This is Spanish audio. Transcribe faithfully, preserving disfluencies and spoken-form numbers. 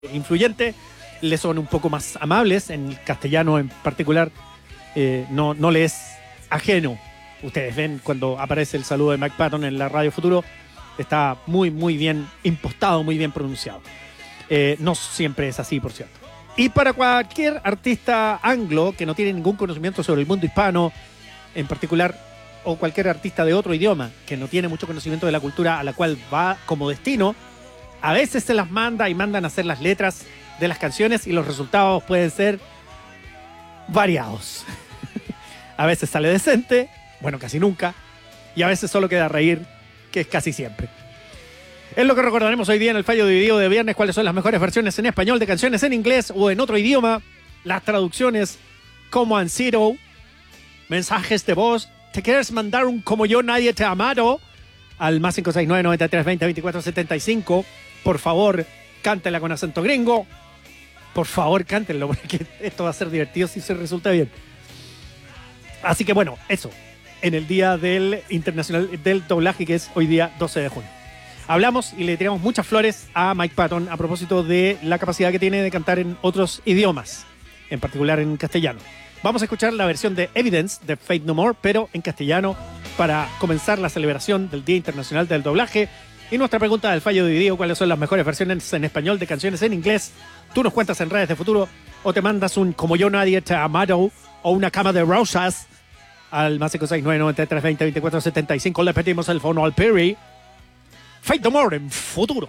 influyente, le son un poco más amables, en el castellano en particular eh, no, no le es ajeno. Ustedes ven cuando aparece el saludo de Mike Patton en la Radio Futuro, está muy, muy bien impostado, muy bien pronunciado. Eh, no siempre es así, por cierto. Y para cualquier artista anglo que no tiene ningún conocimiento sobre el mundo hispano, en particular, o cualquier artista de otro idioma que no tiene mucho conocimiento de la cultura a la cual va como destino, a veces se las manda y mandan a hacer las letras de las canciones y los resultados pueden ser variados. A veces sale decente, bueno, casi nunca, y a veces solo queda reír, que es casi siempre. Es lo que recordaremos hoy día en el fallo dividido de viernes, cuáles son las mejores versiones en español de canciones en inglés o en otro idioma, las traducciones como en Zero, mensajes de voz, ¿te quieres mandar un como yo nadie te ha amado? Al más cinco seis nueve, noventa y tres, veinte, veinticuatro, setenta y cinco. Por favor, cántela con acento gringo. Por favor, cántenlo, porque esto va a ser divertido si se resulta bien. Así que bueno, eso, en el Día del Internacional del Doblaje, que es hoy día doce de junio. Hablamos y le tiramos muchas flores a Mike Patton a propósito de la capacidad que tiene de cantar en otros idiomas, en particular en castellano. Vamos a escuchar la versión de Evidence de Faith No More, pero en castellano, para comenzar la celebración del Día Internacional del Doblaje. Y nuestra pregunta del fallo dividido, ¿cuáles son las mejores versiones en español de canciones en inglés? Tú nos cuentas en redes de futuro o te mandas un como yo nadie te ha amado o una cama de rosas al más cinco seis nueve, noventa y tres, veinte, veinticuatro, setenta y cinco. Le pedimos el fono al Perry. Faith No More en futuro.